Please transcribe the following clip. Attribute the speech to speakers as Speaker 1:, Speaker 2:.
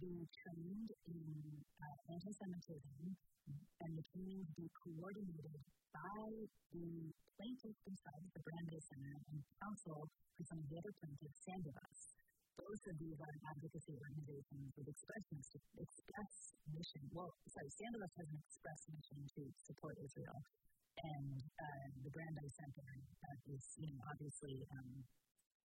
Speaker 1: be trained in anti-Semitism, and the training be coordinated by the plaintiffs themselves, the Brandeis Center, and counsel for some of the other plaintiffs, Sandevas. Both of these are advocacy organizations with express mission. Sandevas has an express mission to support Israel, and the Brandeis Center is, obviously